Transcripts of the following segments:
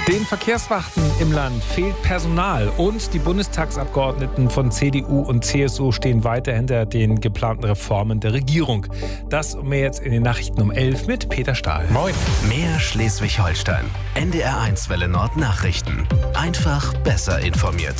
Den Verkehrswachten im Land fehlt Personal und die Bundestagsabgeordneten von CDU und CSU stehen weiter hinter den geplanten Reformen der Regierung. Das und mehr jetzt in den Nachrichten um 11 mit Peter Stahl. Moin. Mehr Schleswig-Holstein. NDR1 Welle Nord Nachrichten. Einfach besser informiert.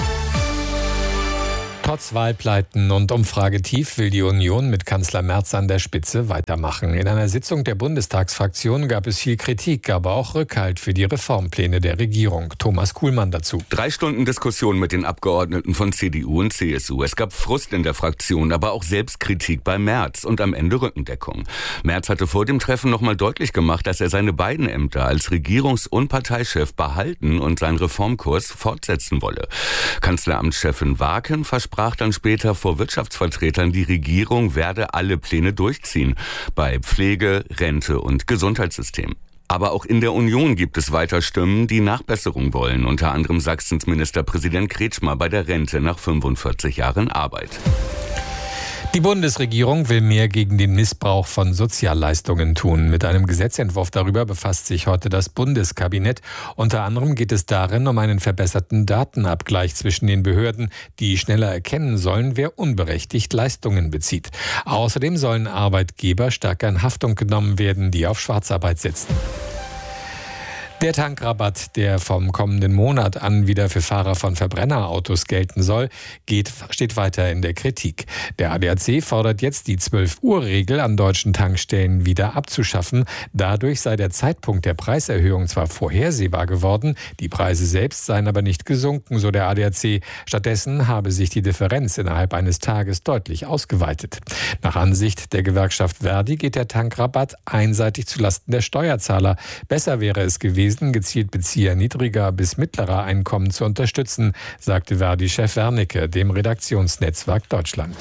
Trotz Wahlpleiten und Umfragetief will die Union mit Kanzler Merz an der Spitze weitermachen. In einer Sitzung der Bundestagsfraktion gab es viel Kritik, aber auch Rückhalt für die Reformpläne der Regierung. Thomas Kuhlmann dazu. 3 Stunden Diskussion mit den Abgeordneten von CDU und CSU. Es gab Frust in der Fraktion, aber auch Selbstkritik bei Merz und am Ende Rückendeckung. Merz hatte vor dem Treffen nochmal deutlich gemacht, dass er seine beiden Ämter als Regierungs- und Parteichef behalten und seinen Reformkurs fortsetzen wolle. Kanzleramtschefin Waken versprach dann später vor Wirtschaftsvertretern, die Regierung werde alle Pläne durchziehen. Bei Pflege, Rente und Gesundheitssystem. Aber auch in der Union gibt es weiter Stimmen, die Nachbesserung wollen. Unter anderem Sachsens Ministerpräsident Kretschmer bei der Rente nach 45 Jahren Arbeit. Die Bundesregierung will mehr gegen den Missbrauch von Sozialleistungen tun. Mit einem Gesetzentwurf darüber befasst sich heute das Bundeskabinett. Unter anderem geht es darin um einen verbesserten Datenabgleich zwischen den Behörden, die schneller erkennen sollen, wer unberechtigt Leistungen bezieht. Außerdem sollen Arbeitgeber stärker in Haftung genommen werden, die auf Schwarzarbeit setzen. Der Tankrabatt, der vom kommenden Monat an wieder für Fahrer von Verbrennerautos gelten soll, steht weiter in der Kritik. Der ADAC fordert jetzt, die 12-Uhr-Regel an deutschen Tankstellen wieder abzuschaffen. Dadurch sei der Zeitpunkt der Preiserhöhung zwar vorhersehbar geworden, die Preise selbst seien aber nicht gesunken, so der ADAC. Stattdessen habe sich die Differenz innerhalb eines Tages deutlich ausgeweitet. Nach Ansicht der Gewerkschaft Verdi geht der Tankrabatt einseitig zulasten der Steuerzahler. Besser wäre es gewesen, gezielt Bezieher niedriger bis mittlerer Einkommen zu unterstützen, sagte Verdi-Chef Wernicke dem Redaktionsnetzwerk Deutschland.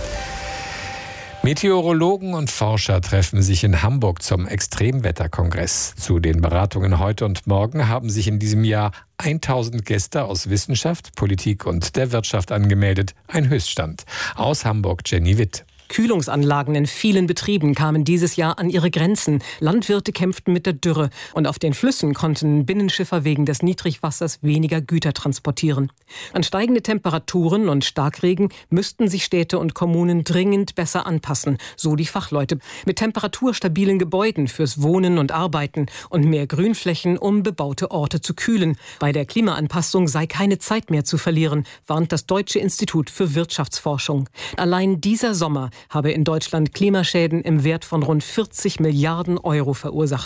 Meteorologen und Forscher treffen sich in Hamburg zum Extremwetterkongress. Zu den Beratungen heute und morgen haben sich in diesem Jahr 1000 Gäste aus Wissenschaft, Politik und der Wirtschaft angemeldet. Ein Höchststand. Aus Hamburg Jenny Witt. Kühlungsanlagen in vielen Betrieben kamen dieses Jahr an ihre Grenzen. Landwirte kämpften mit der Dürre. Und auf den Flüssen konnten Binnenschiffer wegen des Niedrigwassers weniger Güter transportieren. An steigende Temperaturen und Starkregen müssten sich Städte und Kommunen dringend besser anpassen, so die Fachleute. Mit temperaturstabilen Gebäuden fürs Wohnen und Arbeiten und mehr Grünflächen, um bebaute Orte zu kühlen. Bei der Klimaanpassung sei keine Zeit mehr zu verlieren, warnt das Deutsche Institut für Wirtschaftsforschung. Allein dieser Sommer habe in Deutschland Klimaschäden im Wert von rund 40 Milliarden Euro verursacht.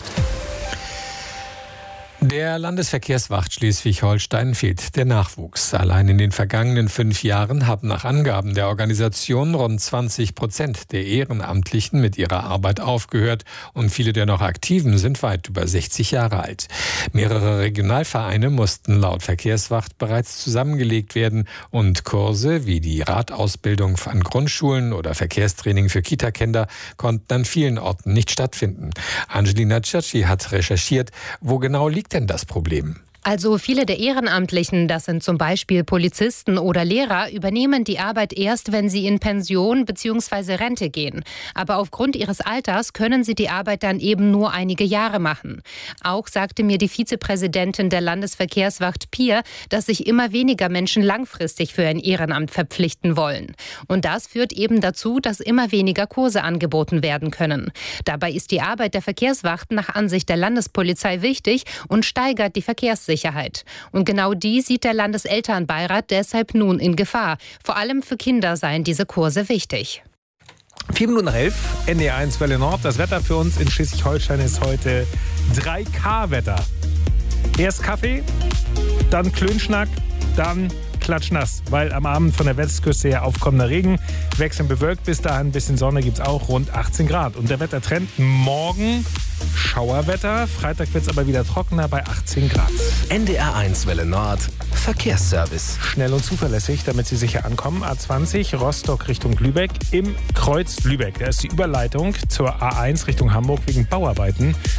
Der Landesverkehrswacht Schleswig-Holstein fehlt der Nachwuchs. Allein in den vergangenen 5 Jahren haben nach Angaben der Organisation rund 20% der Ehrenamtlichen mit ihrer Arbeit aufgehört und viele der noch Aktiven sind weit über 60 Jahre alt. Mehrere Regionalvereine mussten laut Verkehrswacht bereits zusammengelegt werden und Kurse wie die Radausbildung an Grundschulen oder Verkehrstraining für Kita-Kinder konnten an vielen Orten nicht stattfinden. Angelina Cerci hat recherchiert, wo genau liegt denn das Problem? Also viele der Ehrenamtlichen, das sind zum Beispiel Polizisten oder Lehrer, übernehmen die Arbeit erst, wenn sie in Pension bzw. Rente gehen. Aber aufgrund ihres Alters können sie die Arbeit dann eben nur einige Jahre machen. Auch sagte mir die Vizepräsidentin der Landesverkehrswacht Pier, dass sich immer weniger Menschen langfristig für ein Ehrenamt verpflichten wollen. Und das führt eben dazu, dass immer weniger Kurse angeboten werden können. Dabei ist die Arbeit der Verkehrswachten nach Ansicht der Landespolizei wichtig und steigert die Verkehrssicherheit. Und genau die sieht der Landeselternbeirat deshalb nun in Gefahr. Vor allem für Kinder seien diese Kurse wichtig. 11:04, NDR1 Welle Nord. Das Wetter für uns in Schleswig-Holstein ist heute 3K-Wetter. Erst Kaffee, dann Klönschnack, dann klatschnass, weil am Abend von der Westküste her aufkommender Regen, wechselnd bewölkt, bis dahin ein bisschen Sonne gibt es auch, rund 18 Grad. Und der Wettertrend morgen Schauerwetter, Freitag wird es aber wieder trockener bei 18 Grad. NDR1 Welle Nord, Verkehrsservice. Schnell und zuverlässig, damit Sie sicher ankommen. A20 Rostock Richtung Lübeck im Kreuz Lübeck. Da ist die Überleitung zur A1 Richtung Hamburg wegen Bauarbeiten.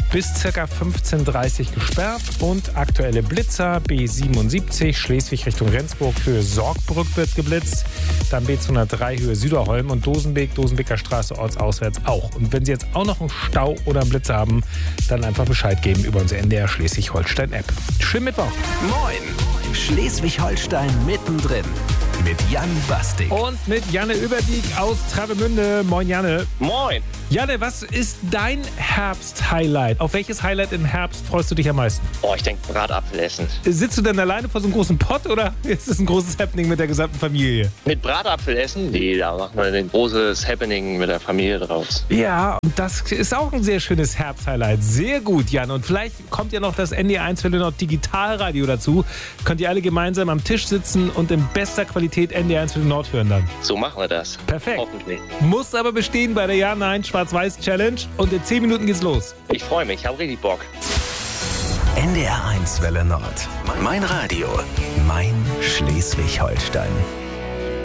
bis ca. 15:30 Uhr gesperrt und aktuelle Blitzer B77 Schleswig Richtung Rendsburg, Höhe Sorgbrück wird geblitzt, dann B203 Höhe Süderholm und Dosenbeker Straße ortsauswärts auch. Und wenn Sie jetzt auch noch einen Stau oder einen Blitzer haben, dann einfach Bescheid geben über unsere NDR Schleswig-Holstein-App. Schönen Mittwoch. Moin, Schleswig-Holstein mittendrin. Mit Jan Bastik. Und mit Janne Überdiek aus Travemünde. Moin, Janne. Moin. Janne, was ist dein Herbst-Highlight? Auf welches Highlight im Herbst freust du dich am meisten? Oh, ich denke Bratapfel essen. Sitzt du denn alleine vor so einem großen Pott oder ist es ein großes Happening mit der gesamten Familie? Mit Bratapfel essen? Nee, da machen wir ein großes Happening mit der Familie draus. Ja, und das ist auch ein sehr schönes Herbst-Highlight. Sehr gut, Jan. Und vielleicht kommt ja noch das NDR 1 Welle Nord Digitalradio dazu. Könnt ihr alle gemeinsam am Tisch sitzen und in bester Qualität NDR 1 Welle Nord hören dann. So machen wir das. Perfekt. Hoffentlich. Muss aber bestehen bei der Ja-Nein Schwarz-Weiß-Challenge. Und in 10 Minuten geht's los. Ich freue mich, ich habe richtig Bock. NDR 1 Welle Nord. Mein Radio. Mein Schleswig-Holstein.